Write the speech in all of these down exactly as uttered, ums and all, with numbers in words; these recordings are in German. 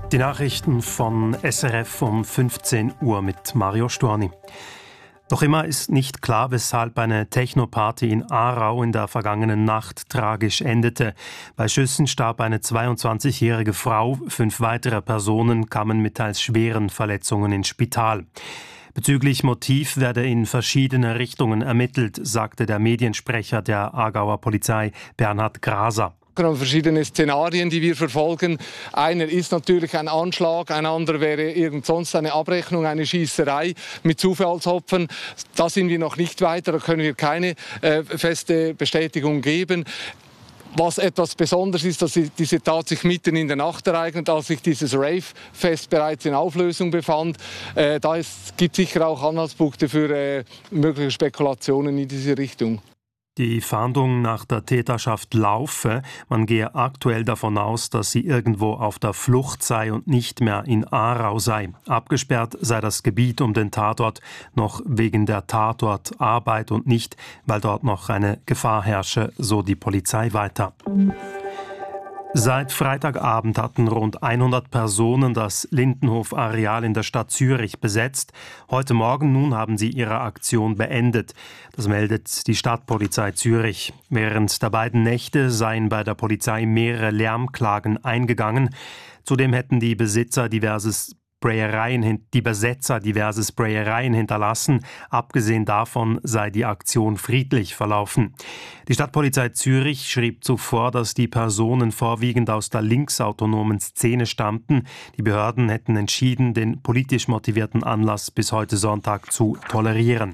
Die Nachrichten von S R F um fünfzehn Uhr mit Mario Storni. Noch immer ist nicht klar, weshalb eine Techno-Party in Aarau in der vergangenen Nacht tragisch endete. Bei Schüssen starb eine zweiundzwanzigjährige Frau, fünf weitere Personen kamen mit teils schweren Verletzungen ins Spital. Bezüglich Motiv werde in verschiedene Richtungen ermittelt, sagte der Mediensprecher der Aargauer Polizei Bernhard Graser. Wir haben verschiedene Szenarien, die wir verfolgen. Einer ist natürlich ein Anschlag, ein anderer wäre irgend sonst eine Abrechnung, eine Schießerei mit Zufallsopfern. Da sind wir noch nicht weiter, da können wir keine äh, feste Bestätigung geben. Was etwas Besonderes ist, dass diese Tat sich mitten in der Nacht ereignet, als sich dieses Rave-Fest bereits in Auflösung befand. Äh, da gibt es sicher auch Anhaltspunkte für äh, mögliche Spekulationen in diese Richtung. Die Fahndung nach der Täterschaft laufe. Man gehe aktuell davon aus, dass sie irgendwo auf der Flucht sei und nicht mehr in Aarau sei. Abgesperrt sei das Gebiet um den Tatort noch wegen der Tatortarbeit und nicht, weil dort noch eine Gefahr herrsche, so die Polizei weiter. Seit Freitagabend hatten rund hundert Personen das Lindenhof-Areal in der Stadt Zürich besetzt. Heute Morgen nun haben sie ihre Aktion beendet. Das meldet die Stadtpolizei Zürich. Während der beiden Nächte seien bei der Polizei mehrere Lärmklagen eingegangen. Zudem hätten die Besitzer diverses Sprayereien, die Besetzer diverse Sprayereien hinterlassen. Abgesehen davon sei die Aktion friedlich verlaufen. Die Stadtpolizei Zürich schrieb zuvor, dass die Personen vorwiegend aus der linksautonomen Szene stammten. Die Behörden hätten entschieden, den politisch motivierten Anlass bis heute Sonntag zu tolerieren.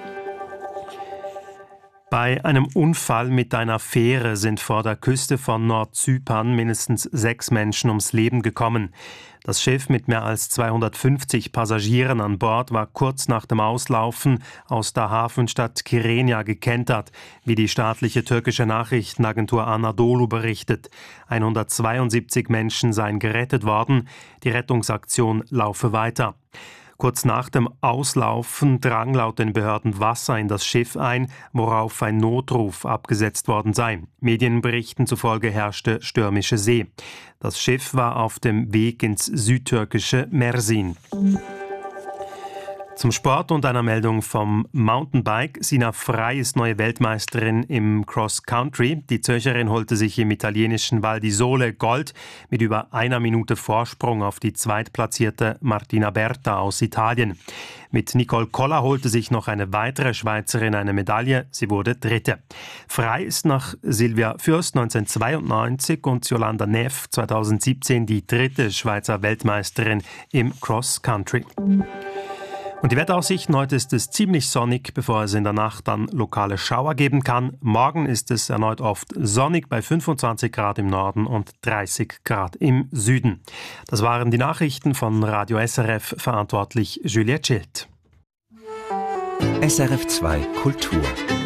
Bei einem Unfall mit einer Fähre sind vor der Küste von Nordzypern mindestens sechs Menschen ums Leben gekommen. Das Schiff mit mehr als zweihundertfünfzig Passagieren an Bord war kurz nach dem Auslaufen aus der Hafenstadt Kyrenia gekentert, wie die staatliche türkische Nachrichtenagentur Anadolu berichtet. hundertzweiundsiebzig Menschen seien gerettet worden. Die Rettungsaktion laufe weiter. Kurz nach dem Auslaufen drang laut den Behörden Wasser in das Schiff ein, worauf ein Notruf abgesetzt worden sei. Medienberichten zufolge herrschte stürmische See. Das Schiff war auf dem Weg ins südtürkische Mersin. Zum Sport und einer Meldung vom Mountainbike. Sina Frey ist neue Weltmeisterin im Cross Country. Die Zürcherin holte sich im italienischen Val di Sole Gold mit über einer Minute Vorsprung auf die zweitplatzierte Martina Berta aus Italien. Mit Nicole Koller holte sich noch eine weitere Schweizerin eine Medaille. Sie wurde Dritte. Frey ist nach Silvia Fürst neunzehnhundertzweiundneunzig und Yolanda Neff zweitausendsiebzehn die dritte Schweizer Weltmeisterin im Cross Country. Und die Wetteraussichten: Heute ist es ziemlich sonnig, bevor es in der Nacht dann lokale Schauer geben kann. Morgen ist es erneut oft sonnig bei fünfundzwanzig Grad im Norden und dreißig Grad im Süden. Das waren die Nachrichten von Radio S R F, verantwortlich Juliette Schild. S R F zwei Kultur.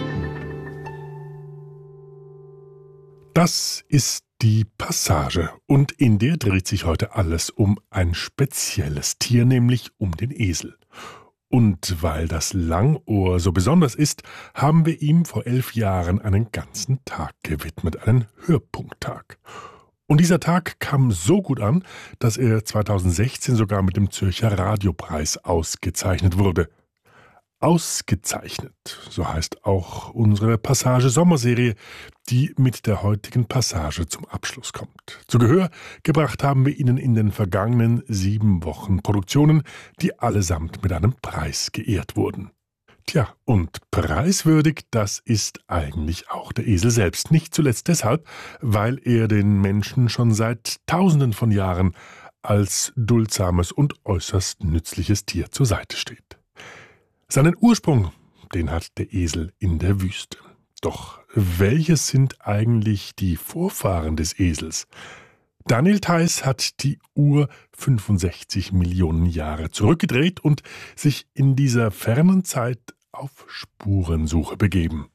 Das ist die Passage und in der dreht sich heute alles um ein spezielles Tier, nämlich um den Esel. Und weil das Langohr so besonders ist, haben wir ihm vor elf Jahren einen ganzen Tag gewidmet, einen Hörpunkttag. Und dieser Tag kam so gut an, dass er zweitausendsechzehn sogar mit dem Zürcher Radiopreis ausgezeichnet wurde. Ausgezeichnet, so heißt auch unsere Passage-Sommerserie, die mit der heutigen Passage zum Abschluss kommt. Zu Gehör gebracht haben wir Ihnen in den vergangenen sieben Wochen Produktionen, die allesamt mit einem Preis geehrt wurden. Tja, und preiswürdig, das ist eigentlich auch der Esel selbst. Nicht zuletzt deshalb, weil er den Menschen schon seit Tausenden von Jahren als duldsames und äußerst nützliches Tier zur Seite steht. Seinen Ursprung, den hat der Esel in der Wüste. Doch welches sind eigentlich die Vorfahren des Esels? Daniel Theiss hat die Uhr fünfundsechzig Millionen Jahre zurückgedreht und sich in dieser fernen Zeit auf Spurensuche begeben.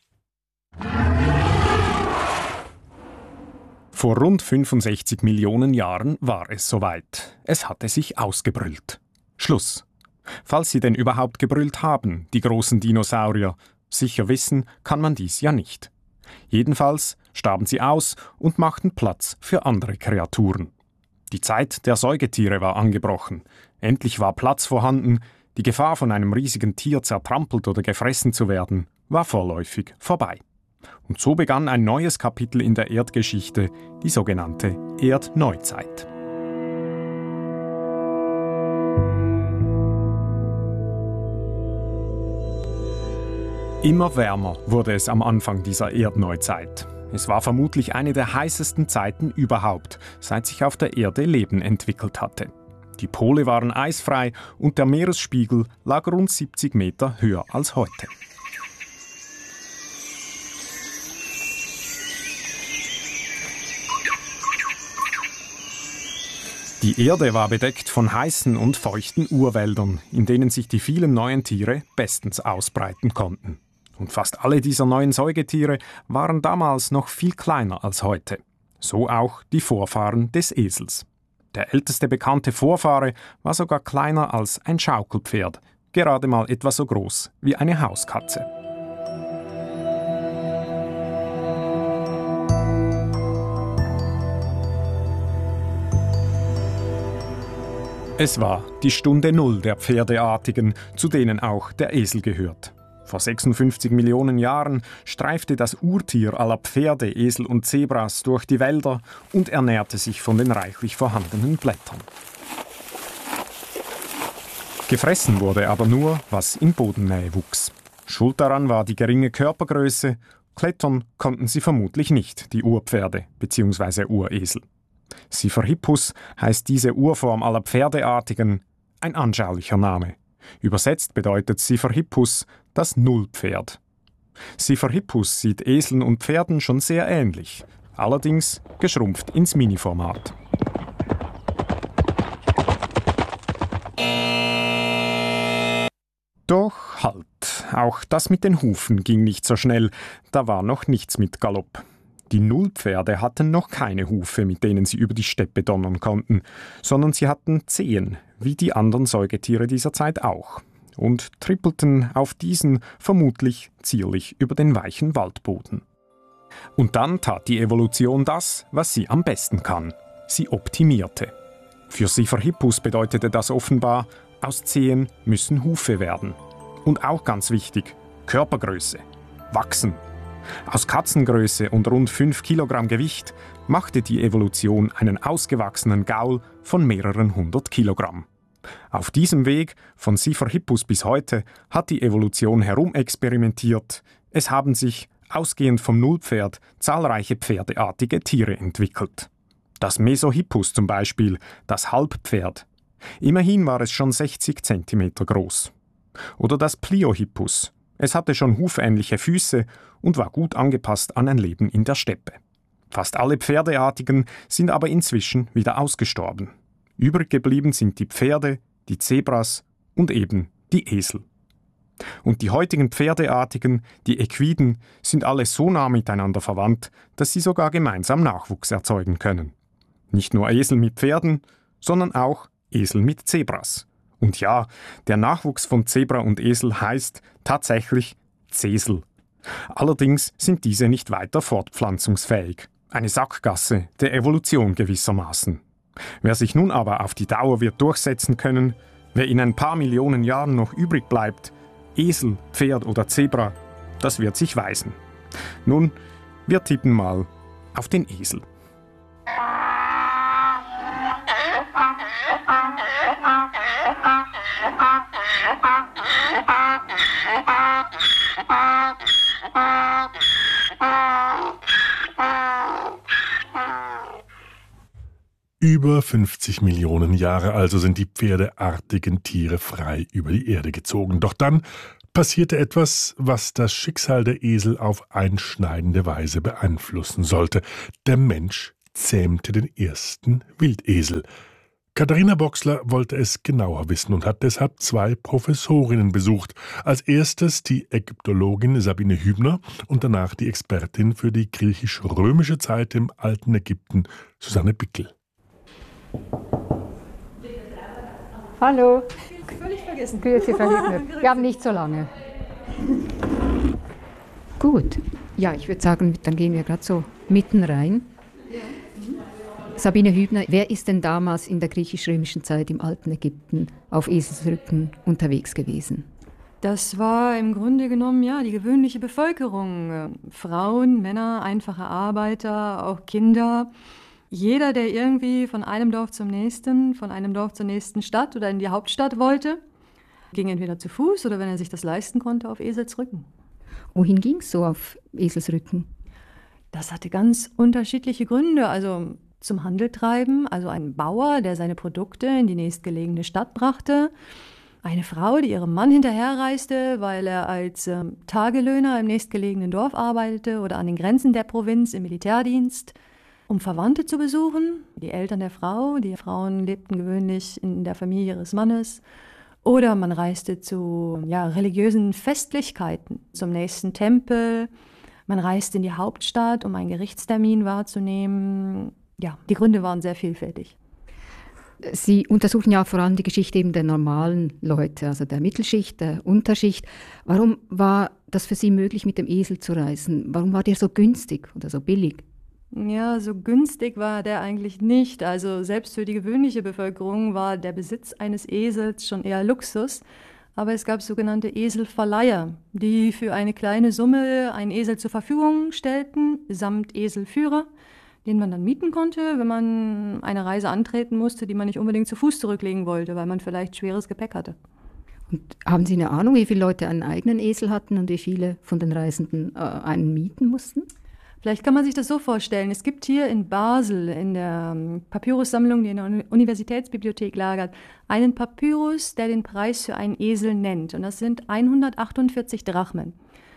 Vor rund fünfundsechzig Millionen Jahren war es soweit. Es hatte sich ausgebrüllt. Schluss. Falls sie denn überhaupt gebrüllt haben, die großen Dinosaurier. Sicher wissen kann man dies ja nicht. Jedenfalls starben sie aus und machten Platz für andere Kreaturen. Die Zeit der Säugetiere war angebrochen. Endlich war Platz vorhanden. Die Gefahr, von einem riesigen Tier zertrampelt oder gefressen zu werden, war vorläufig vorbei. Und so begann ein neues Kapitel in der Erdgeschichte, die sogenannte Erdneuzeit. Immer wärmer wurde es am Anfang dieser Erdneuzeit. Es war vermutlich eine der heißesten Zeiten überhaupt, seit sich auf der Erde Leben entwickelt hatte. Die Pole waren eisfrei und der Meeresspiegel lag rund siebzig Meter höher als heute. Die Erde war bedeckt von heißen und feuchten Urwäldern, in denen sich die vielen neuen Tiere bestens ausbreiten konnten. Und fast alle dieser neuen Säugetiere waren damals noch viel kleiner als heute. So auch die Vorfahren des Esels. Der älteste bekannte Vorfahre war sogar kleiner als ein Schaukelpferd, gerade mal etwa so groß wie eine Hauskatze. Es war die Stunde Null der Pferdeartigen, zu denen auch der Esel gehört. Vor sechsundfünfzig Millionen Jahren streifte das Urtier aller Pferde, Esel und Zebras durch die Wälder und ernährte sich von den reichlich vorhandenen Blättern. Gefressen wurde aber nur, was in Bodennähe wuchs. Schuld daran war die geringe Körpergröße. Klettern konnten sie vermutlich nicht, die Urpferde bzw. Uresel. Siferhippus heißt diese Urform aller Pferdeartigen, ein anschaulicher Name. Übersetzt bedeutet Siferhippus das Nullpferd. Siferhippus sieht Eseln und Pferden schon sehr ähnlich, allerdings geschrumpft ins Mini-Format. Doch halt, auch das mit den Hufen ging nicht so schnell, da war noch nichts mit Galopp. Die Nullpferde hatten noch keine Hufe, mit denen sie über die Steppe donnern konnten, sondern sie hatten Zehen, wie die anderen Säugetiere dieser Zeit auch, und trippelten auf diesen vermutlich zierlich über den weichen Waldboden. Und dann tat die Evolution das, was sie am besten kann. Sie optimierte. Für Siferhippus bedeutete das offenbar, aus Zehen müssen Hufe werden. Und auch ganz wichtig, Körpergröße, wachsen. Aus Katzengröße und rund fünf Kilogramm Gewicht machte die Evolution einen ausgewachsenen Gaul von mehreren hundert Kilogramm. Auf diesem Weg, von Siferhippus bis heute, hat die Evolution herumexperimentiert. Es haben sich, ausgehend vom Nullpferd, zahlreiche pferdeartige Tiere entwickelt. Das Mesohippus zum Beispiel, das Halbpferd. Immerhin war es schon sechzig Zentimeter groß. Oder das Pliohippus. Es hatte schon hufähnliche Füße und war gut angepasst an ein Leben in der Steppe. Fast alle Pferdeartigen sind aber inzwischen wieder ausgestorben. Übrig geblieben sind die Pferde, die Zebras und eben die Esel. Und die heutigen Pferdeartigen, die Equiden, sind alle so nah miteinander verwandt, dass sie sogar gemeinsam Nachwuchs erzeugen können. Nicht nur Esel mit Pferden, sondern auch Esel mit Zebras. Und ja, der Nachwuchs von Zebra und Esel heißt tatsächlich Zesel. Allerdings sind diese nicht weiter fortpflanzungsfähig. Eine Sackgasse der Evolution gewissermaßen. Wer sich nun aber auf die Dauer wird durchsetzen können, wer in ein paar Millionen Jahren noch übrig bleibt, Esel, Pferd oder Zebra, das wird sich weisen. Nun, wir tippen mal auf den Esel. Über fünfzig Millionen Jahre also sind die pferdeartigen Tiere frei über die Erde gezogen. Doch dann passierte etwas, was das Schicksal der Esel auf einschneidende Weise beeinflussen sollte. Der Mensch zähmte den ersten Wildesel. Katharina Boxler wollte es genauer wissen und hat deshalb zwei Professorinnen besucht. Als erstes die Ägyptologin Sabine Hübner und danach die Expertin für die griechisch-römische Zeit im alten Ägypten, Susanne Bickel. Hallo. Völlig vergessen. Grüezi, Frau Hübner. Wir haben nicht so lange. Gut. Ja, ich würde sagen, dann gehen wir gerade so mitten rein. Sabine Hübner, wer ist denn damals in der griechisch-römischen Zeit im alten Ägypten auf Eselsrücken unterwegs gewesen? Das war im Grunde genommen ja die gewöhnliche Bevölkerung. Frauen, Männer, einfache Arbeiter, auch Kinder. Jeder, der irgendwie von einem Dorf zum nächsten, von einem Dorf zur nächsten Stadt oder in die Hauptstadt wollte, ging entweder zu Fuß oder, wenn er sich das leisten konnte, auf Eselsrücken. Wohin ging es so auf Eselsrücken? Das hatte ganz unterschiedliche Gründe. Also zum Handel treiben, also ein Bauer, der seine Produkte in die nächstgelegene Stadt brachte. Eine Frau, die ihrem Mann hinterherreiste, weil er als ähm, Tagelöhner im nächstgelegenen Dorf arbeitete oder an den Grenzen der Provinz im Militärdienst, um Verwandte zu besuchen. Die Eltern der Frau, die Frauen lebten gewöhnlich in der Familie ihres Mannes. Oder man reiste zu ja, religiösen Festlichkeiten, zum nächsten Tempel. Man reiste in die Hauptstadt, um einen Gerichtstermin wahrzunehmen. Ja, die Gründe waren sehr vielfältig. Sie untersuchen ja vor allem die Geschichte eben der normalen Leute, also der Mittelschicht, der Unterschicht. Warum war das für Sie möglich, mit dem Esel zu reisen? Warum war der so günstig oder so billig? Ja, so günstig war der eigentlich nicht. Also selbst für die gewöhnliche Bevölkerung war der Besitz eines Esels schon eher Luxus. Aber es gab sogenannte Eselverleiher, die für eine kleine Summe einen Esel zur Verfügung stellten, samt Eselführer, den man dann mieten konnte, wenn man eine Reise antreten musste, die man nicht unbedingt zu Fuß zurücklegen wollte, weil man vielleicht schweres Gepäck hatte. Und haben Sie eine Ahnung, wie viele Leute einen eigenen Esel hatten und wie viele von den Reisenden äh, einen mieten mussten? Vielleicht kann man sich das so vorstellen. Es gibt hier in Basel, in der Papyrussammlung, die in der Universitätsbibliothek lagert, einen Papyrus, der den Preis für einen Esel nennt. Und das sind hundertachtundvierzig Drachmen.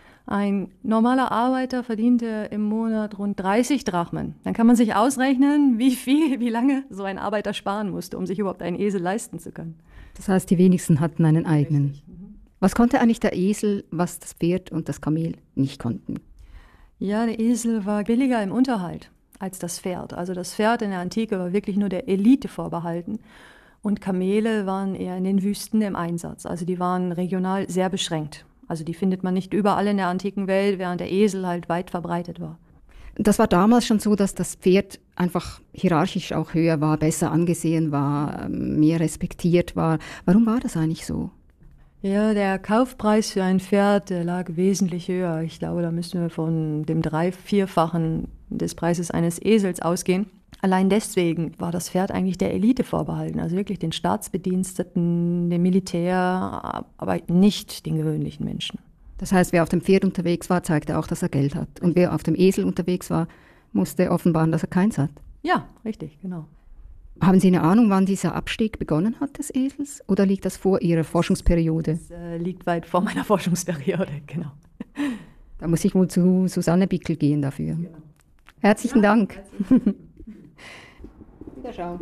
Ein normaler Arbeiter verdiente im Monat rund dreißig Drachmen. Dann kann man sich ausrechnen, wie viel, wie lange so ein Arbeiter sparen musste, um sich überhaupt einen Esel leisten zu können. Das heißt, die wenigsten hatten einen eigenen. Was konnte eigentlich der Esel, was das Pferd und das Kamel nicht konnten? Ja, der Esel war billiger im Unterhalt als das Pferd. Also das Pferd in der Antike war wirklich nur der Elite vorbehalten. Und Kamele waren eher in den Wüsten im Einsatz. Also die waren regional sehr beschränkt. Also die findet man nicht überall in der antiken Welt, während der Esel halt weit verbreitet war. Das war damals schon so, dass das Pferd einfach hierarchisch auch höher war, besser angesehen war, mehr respektiert war. Warum war das eigentlich so? Ja, der Kaufpreis für ein Pferd der lag wesentlich höher. Ich glaube, da müssen wir von dem drei-, vierfachen des Preises eines Esels ausgehen. Allein deswegen war das Pferd eigentlich der Elite vorbehalten, also wirklich den Staatsbediensteten, dem Militär, aber nicht den gewöhnlichen Menschen. Das heißt, wer auf dem Pferd unterwegs war, zeigte auch, dass er Geld hat. Und wer auf dem Esel unterwegs war, musste offenbaren, dass er keins hat. Ja, richtig, genau. Haben Sie eine Ahnung, wann dieser Abstieg begonnen hat des Esels? Oder liegt das vor Ihrer Forschungsperiode? Das äh, liegt weit vor meiner Forschungsperiode, genau. Da muss ich wohl zu Susanne Bickel gehen dafür. Genau. Herzlichen ja, Dank. Herzlichen. Wiederschauen.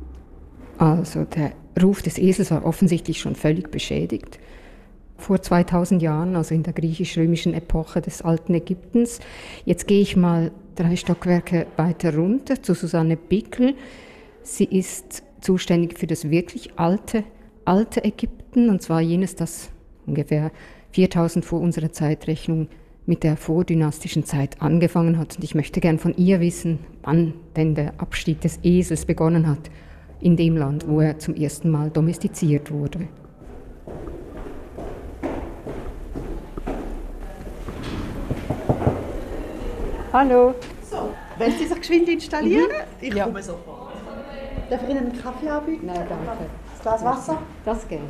Also der Ruf des Esels war offensichtlich schon völlig beschädigt. Vor zweitausend Jahren, also in der griechisch-römischen Epoche des alten Ägyptens. Jetzt gehe ich mal drei Stockwerke weiter runter zu Susanne Bickel. Sie ist zuständig für das wirklich alte, alte Ägypten, und zwar jenes, das ungefähr viertausend vor unserer Zeitrechnung mit der vordynastischen Zeit angefangen hat. Und ich möchte gern von ihr wissen, wann denn der Abstieg des Esels begonnen hat, in dem Land, wo er zum ersten Mal domestiziert wurde. Hallo. So, wollen Sie sich geschwind installieren? Mhm. Ich ja. komme sofort. Darf ich Ihnen einen Kaffee anbieten? Nein, danke. Ein Glas Wasser? Das gerne.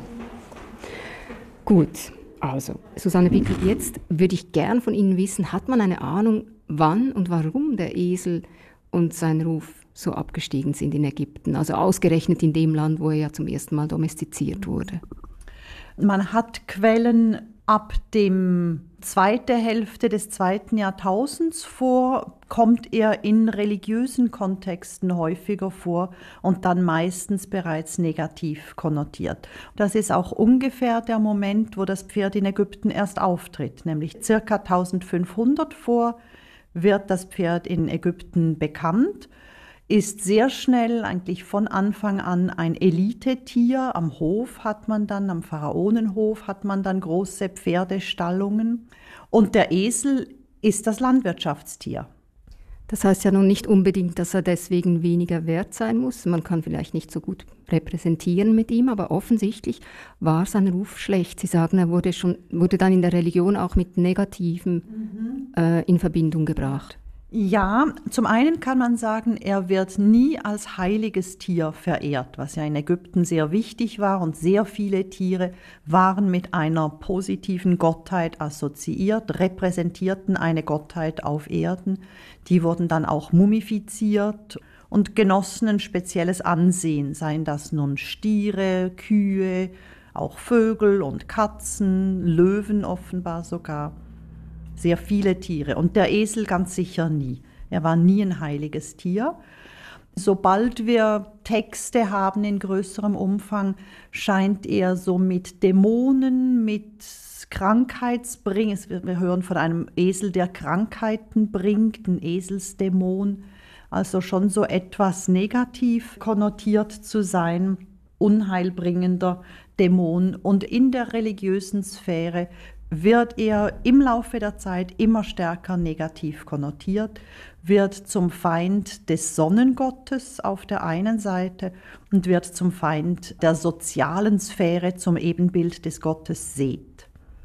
Gut, also Susanne Bickel, jetzt würde ich gern von Ihnen wissen, hat man eine Ahnung, wann und warum der Esel und sein Ruf so abgestiegen sind in Ägypten? Also ausgerechnet in dem Land, wo er ja zum ersten Mal domestiziert wurde. Man hat Quellen ab dem zweiten Hälfte des zweiten Jahrtausends vor, kommt er in religiösen Kontexten häufiger vor und dann meistens bereits negativ konnotiert. Das ist auch ungefähr der Moment, wo das Pferd in Ägypten erst auftritt, nämlich circa eintausendfünfhundert vor wird das Pferd in Ägypten bekannt, ist sehr schnell, eigentlich von Anfang an, ein Elitetier. Am Hof hat man dann, am Pharaonenhof hat man dann große Pferdestallungen. Und der Esel ist das Landwirtschaftstier. Das heißt ja nun nicht unbedingt, dass er deswegen weniger wert sein muss. Man kann vielleicht nicht so gut repräsentieren mit ihm, aber offensichtlich war sein Ruf schlecht. Sie sagen, er wurde, schon, wurde dann in der Religion auch mit Negativem mhm. äh, in Verbindung gebracht. Ja, zum einen kann man sagen, er wird nie als heiliges Tier verehrt, was ja in Ägypten sehr wichtig war, und sehr viele Tiere waren mit einer positiven Gottheit assoziiert, repräsentierten eine Gottheit auf Erden. Die wurden dann auch mumifiziert und genossen ein spezielles Ansehen, seien das nun Stiere, Kühe, auch Vögel und Katzen, Löwen offenbar sogar. Sehr viele Tiere, und der Esel ganz sicher nie. Er war nie ein heiliges Tier. Sobald wir Texte haben in größerem Umfang, scheint er so mit Dämonen, mit Krankheitsbringen, wir hören von einem Esel, der Krankheiten bringt, ein Eselsdämon, also schon so etwas negativ konnotiert zu sein, unheilbringender Dämon. Und in der religiösen Sphäre wird er im Laufe der Zeit immer stärker negativ konnotiert, wird zum Feind des Sonnengottes auf der einen Seite und wird zum Feind der sozialen Sphäre, zum Ebenbild des Gottes Seth.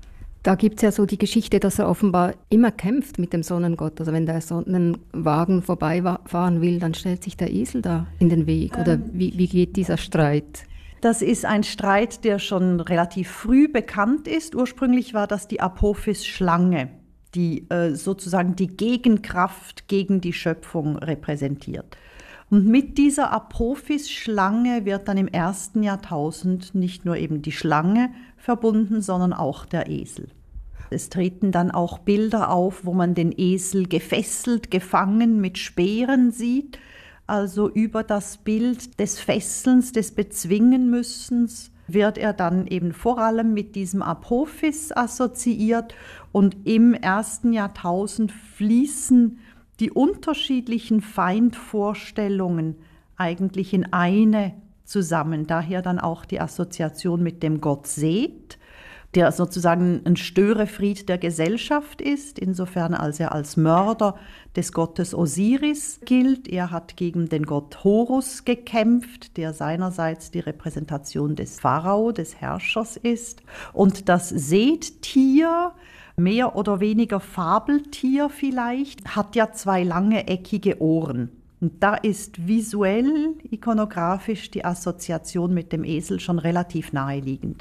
Da gibt es ja so die Geschichte, dass er offenbar immer kämpft mit dem Sonnengott. Also wenn der Sonnenwagen vorbeifahren will, dann stellt sich der Esel da in den Weg. Oder wie, wie geht dieser Streit? Das ist ein Streit, der schon relativ früh bekannt ist. Ursprünglich war das die Apophis-Schlange, die äh, sozusagen die Gegenkraft gegen die Schöpfung repräsentiert. Und mit dieser Apophis-Schlange wird dann im ersten Jahrtausend nicht nur eben die Schlange verbunden, sondern auch der Esel. Es treten dann auch Bilder auf, wo man den Esel gefesselt, gefangen mit Speeren sieht. Also über das Bild des Fesselns, des Bezwingenmüssens wird er dann eben vor allem mit diesem Apophis assoziiert. Und im ersten Jahrtausend fließen die unterschiedlichen Feindvorstellungen eigentlich in eine zusammen. Daher dann auch die Assoziation mit dem Gott Seth, der sozusagen ein Störenfried der Gesellschaft ist, insofern als er als Mörder des Gottes Osiris gilt. Er hat gegen den Gott Horus gekämpft, der seinerseits die Repräsentation des Pharao, des Herrschers ist. Und das Seth-Tier, mehr oder weniger Fabeltier vielleicht, hat ja zwei lange, eckige Ohren. Und da ist visuell, ikonografisch die Assoziation mit dem Esel schon relativ naheliegend.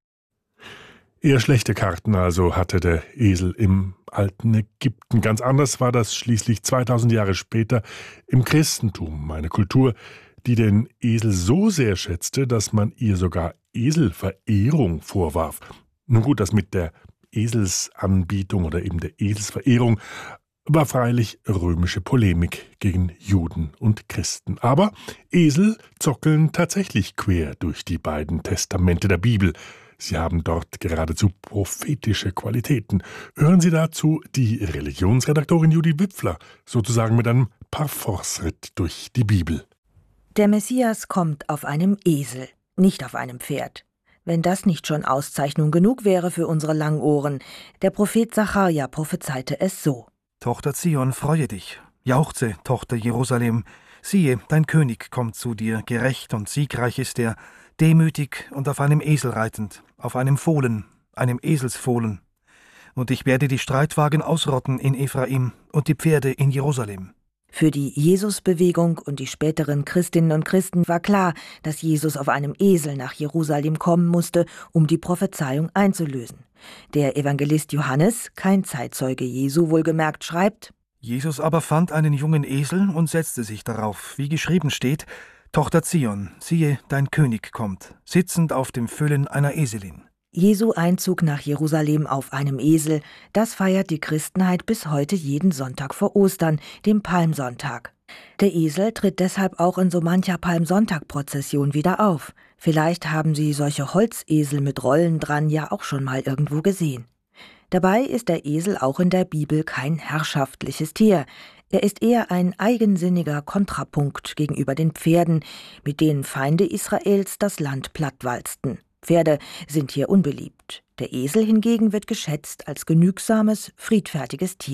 Eher schlechte Karten also hatte der Esel im alten Ägypten. Ganz anders war das schließlich zweitausend Jahre später im Christentum, eine Kultur, die den Esel so sehr schätzte, dass man ihr sogar Eselverehrung vorwarf. Nun gut, das mit der Eselsanbietung oder eben der Eselsverehrung war freilich römische Polemik gegen Juden und Christen. Aber Esel zockeln tatsächlich quer durch die beiden Testamente der Bibel. Sie haben dort geradezu prophetische Qualitäten. Hören Sie dazu die Religionsredaktorin Judy Wipfler, sozusagen mit einem Parforce-Ritt durch die Bibel. Der Messias kommt auf einem Esel, nicht auf einem Pferd. Wenn das nicht schon Auszeichnung genug wäre für unsere Langohren. Der Prophet Sacharja prophezeite es so. Tochter Zion, freue dich. Jauchze, Tochter Jerusalem. Siehe, dein König kommt zu dir, gerecht und siegreich ist er, demütig und auf einem Esel reitend, auf einem Fohlen, einem Eselsfohlen. Und ich werde die Streitwagen ausrotten in Ephraim und die Pferde in Jerusalem. Für die Jesusbewegung und die späteren Christinnen und Christen war klar, dass Jesus auf einem Esel nach Jerusalem kommen musste, um die Prophezeiung einzulösen. Der Evangelist Johannes, kein Zeitzeuge Jesu wohlgemerkt, schreibt: Jesus aber fand einen jungen Esel und setzte sich darauf, wie geschrieben steht: Tochter Zion, siehe, dein König kommt, sitzend auf dem Füllen einer Eselin. Jesu Einzug nach Jerusalem auf einem Esel, das feiert die Christenheit bis heute jeden Sonntag vor Ostern, dem Palmsonntag. Der Esel tritt deshalb auch in so mancher Palmsonntag-Prozession wieder auf. Vielleicht haben Sie solche Holzesel mit Rollen dran ja auch schon mal irgendwo gesehen. Dabei ist der Esel auch in der Bibel kein herrschaftliches Tier. Er ist eher ein eigensinniger Kontrapunkt gegenüber den Pferden, mit denen Feinde Israels das Land plattwalzten. Pferde sind hier unbeliebt. Der Esel hingegen wird geschätzt als genügsames, friedfertiges Tier.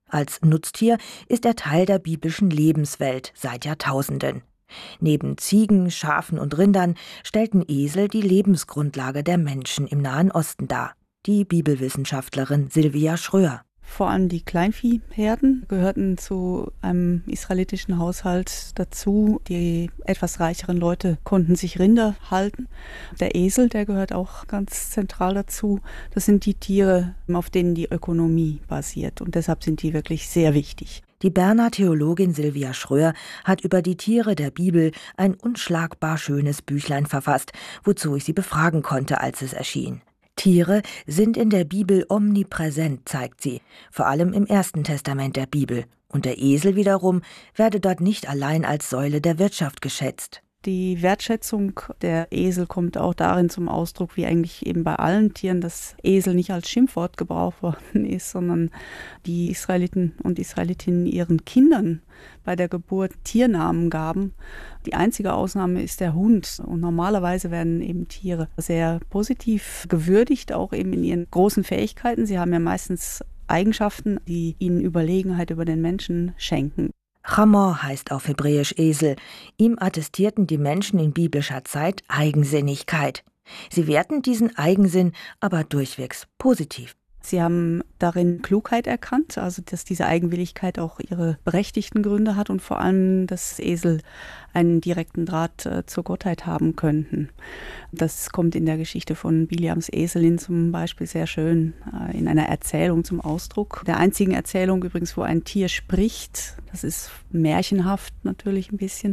Als Nutztier ist er Teil der biblischen Lebenswelt seit Jahrtausenden. Neben Ziegen, Schafen und Rindern stellten Esel die Lebensgrundlage der Menschen im Nahen Osten dar. Die Bibelwissenschaftlerin Silvia Schröer. Vor allem die Kleinviehherden gehörten zu einem israelitischen Haushalt dazu. Die etwas reicheren Leute konnten sich Rinder halten. Der Esel, der gehört auch ganz zentral dazu. Das sind die Tiere, auf denen die Ökonomie basiert. Und deshalb sind die wirklich sehr wichtig. Die Berner Theologin Silvia Schröer hat über die Tiere der Bibel ein unschlagbar schönes Büchlein verfasst, wozu ich sie befragen konnte, als es erschien. Tiere sind in der Bibel omnipräsent, zeigt sie, vor allem im Ersten Testament der Bibel. Und der Esel wiederum werde dort nicht allein als Säule der Wirtschaft geschätzt. Die Wertschätzung der Esel kommt auch darin zum Ausdruck, wie eigentlich eben bei allen Tieren, dass Esel nicht als Schimpfwort gebraucht worden ist, sondern die Israeliten und Israelitinnen ihren Kindern bei der Geburt Tiernamen gaben. Die einzige Ausnahme ist der Hund. Und normalerweise werden eben Tiere sehr positiv gewürdigt, auch eben in ihren großen Fähigkeiten. Sie haben ja meistens Eigenschaften, die ihnen Überlegenheit über den Menschen schenken. Chamor heißt auf Hebräisch Esel. Ihm attestierten die Menschen in biblischer Zeit Eigensinnigkeit. Sie werten diesen Eigensinn aber durchwegs positiv. Sie haben darin Klugheit erkannt, also dass diese Eigenwilligkeit auch ihre berechtigten Gründe hat und vor allem, dass Esel einen direkten Draht äh, zur Gottheit haben könnten. Das kommt in der Geschichte von Biliams Eselin zum Beispiel sehr schön äh, in einer Erzählung zum Ausdruck. Der einzigen Erzählung übrigens, wo ein Tier spricht, das ist märchenhaft natürlich ein bisschen.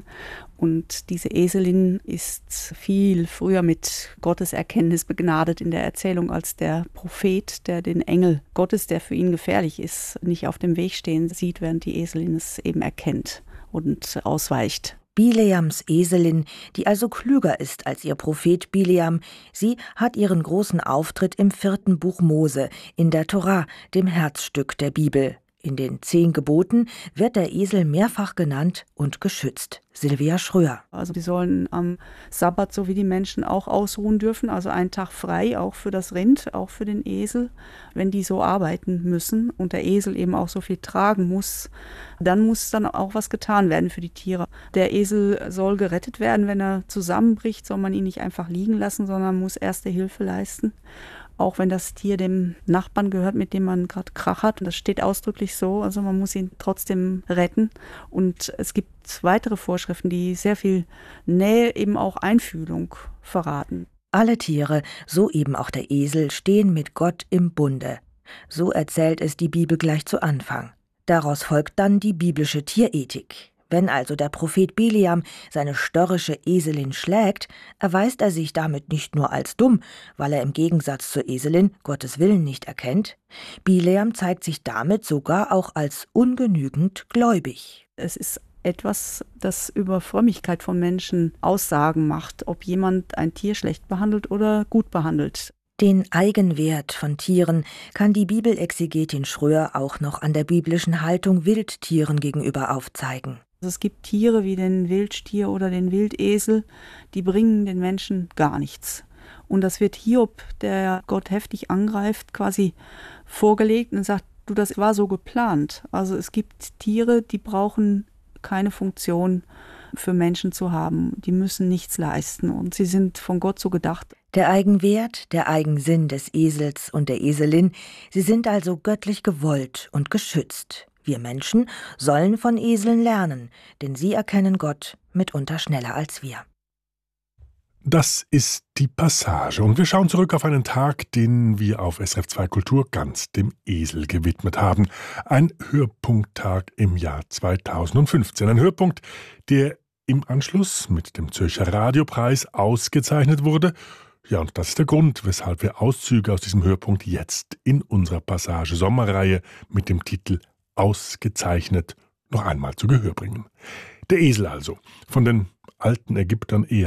Und diese Eselin ist viel früher mit Gottes Erkenntnis begnadet in der Erzählung als der Prophet, der den Engel Gottes, der für ihn gefährlich ist, nicht auf dem Weg stehen sieht, während die Eselin es eben erkennt und ausweicht. Bileams Eselin, die also klüger ist als ihr Prophet Bileam, sie hat ihren großen Auftritt im vierten Buch Mose, in der Tora, dem Herzstück der Bibel. In den zehn Geboten wird der Esel mehrfach genannt und geschützt. Silvia Schröer. Also die sollen am Sabbat, so wie die Menschen, auch ausruhen dürfen. Also einen Tag frei, auch für das Rind, auch für den Esel. Wenn die so arbeiten müssen und der Esel eben auch so viel tragen muss, dann muss dann auch was getan werden für die Tiere. Der Esel soll gerettet werden. Wenn er zusammenbricht, soll man ihn nicht einfach liegen lassen, sondern muss erste Hilfe leisten. Auch wenn das Tier dem Nachbarn gehört, mit dem man gerade Krach hat. Und das steht ausdrücklich so. Also man muss ihn trotzdem retten. Und es gibt weitere Vorschriften, die sehr viel Nähe, eben auch Einfühlung verraten. Alle Tiere, so eben auch der Esel, stehen mit Gott im Bunde. So erzählt es die Bibel gleich zu Anfang. Daraus folgt dann die biblische Tierethik. Wenn also der Prophet Bileam seine störrische Eselin schlägt, erweist er sich damit nicht nur als dumm, weil er im Gegensatz zur Eselin Gottes Willen nicht erkennt. Bileam zeigt sich damit sogar auch als ungenügend gläubig. Es ist etwas, das über Frömmigkeit von Menschen Aussagen macht, ob jemand ein Tier schlecht behandelt oder gut behandelt. Den Eigenwert von Tieren kann die Bibelexegetin Schröer auch noch an der biblischen Haltung Wildtieren gegenüber aufzeigen. Es gibt Tiere wie den Wildstier oder den Wildesel, die bringen den Menschen gar nichts. Und das wird Hiob, der Gott heftig angreift, quasi vorgelegt und sagt, du, das war so geplant. Also es gibt Tiere, die brauchen keine Funktion für Menschen zu haben. Die müssen nichts leisten und sie sind von Gott so gedacht. Der Eigenwert, der Eigensinn des Esels und der Eselin, sie sind also göttlich gewollt und geschützt. Wir Menschen sollen von Eseln lernen, denn sie erkennen Gott mitunter schneller als wir. Das ist die Passage und wir schauen zurück auf einen Tag, den wir auf S R F zwei Kultur ganz dem Esel gewidmet haben. Ein Hörpunkttag im Jahr zweitausendfünfzehn. Ein Höhepunkt, der im Anschluss mit dem Zürcher Radiopreis ausgezeichnet wurde. Ja, und das ist der Grund, weshalb wir Auszüge aus diesem Höhepunkt jetzt in unserer Passage Sommerreihe mit dem Titel Ausgezeichnet noch einmal zu Gehör bringen. Der Esel also, von den alten Ägyptern eher